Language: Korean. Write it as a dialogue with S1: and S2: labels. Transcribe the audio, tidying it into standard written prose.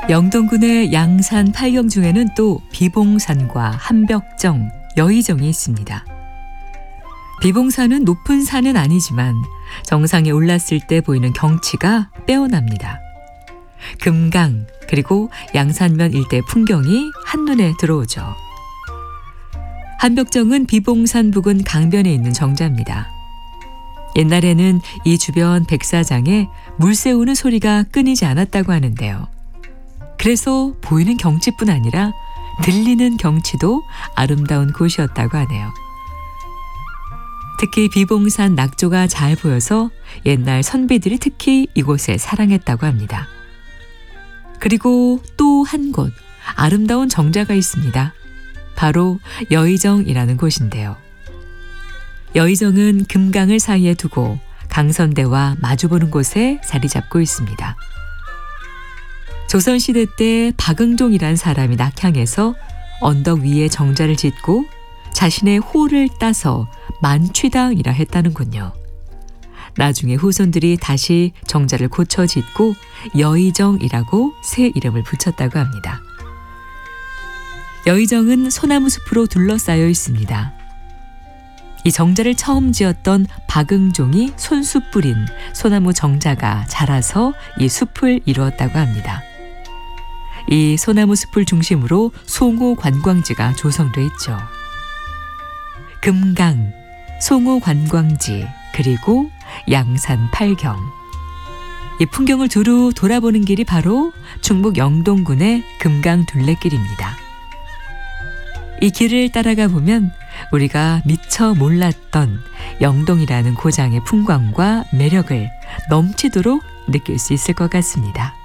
S1: 영동군의 양산 팔경 중에는 또 비봉산과 한벽정, 여의정이 있습니다. 비봉산은 높은 산은 아니지만 정상에 올랐을 때 보이는 경치가 빼어납니다. 금강 그리고 양산면 일대 풍경이 한눈에 들어오죠. 한벽정은 비봉산 부근 강변에 있는 정자입니다. 옛날에는 이 주변 백사장에 물 새우는 소리가 끊이지 않았다고 하는데요. 그래서 보이는 경치뿐 아니라 들리는 경치도 아름다운 곳이었다고 하네요. 특히 비봉산 낙조가 잘 보여서 옛날 선비들이 특히 이곳에 사랑했다고 합니다. 그리고 또 한 곳 아름다운 정자가 있습니다. 바로 여의정이라는 곳인데요. 여의정은 금강을 사이에 두고 강선대와 마주보는 곳에 자리 잡고 있습니다. 조선시대 때 박응종이란 사람이 낙향해서 언덕 위에 정자를 짓고 자신의 호를 따서 만취당이라 했다는군요. 나중에 후손들이 다시 정자를 고쳐 짓고 여의정이라고 새 이름을 붙였다고 합니다. 여의정은 소나무 숲으로 둘러싸여 있습니다. 이 정자를 처음 지었던 박응종이 손수 뿌린 소나무 정자가 자라서 이 숲을 이루었다고 합니다. 이 소나무 숲을 중심으로 송호 관광지가 조성돼 있죠. 금강, 송호 관광지, 그리고 양산 팔경. 이 풍경을 두루 돌아보는 길이 바로 충북 영동군의 금강 둘레길입니다. 이 길을 따라가 보면 우리가 미처 몰랐던 영동이라는 고장의 풍광과 매력을 넘치도록 느낄 수 있을 것 같습니다.